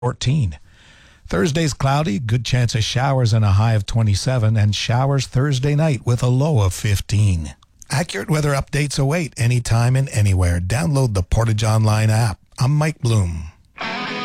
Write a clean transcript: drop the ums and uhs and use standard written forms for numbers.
14. Thursday's cloudy, good chance of showers and a high of 27, and showers Thursday night with a low of 15. Accurate weather updates await anytime and anywhere. Download the Portage Online app. I'm Mike Bloom.